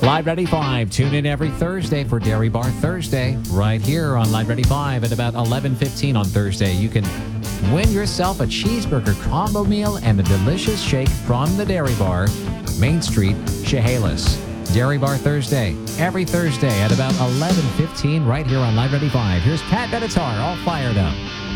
Live Ready 5. Tune in every Thursday for Dairy Bar Thursday. Right here on Live Ready 5 at about 11:15 on Thursday. You can win yourself a cheeseburger combo meal and a delicious shake from the Dairy Bar, Main Street, Chehalis. Dairy Bar Thursday, every Thursday at about 11:15 right here on Live Ready 5. Here's Pat Benatar, all fired up.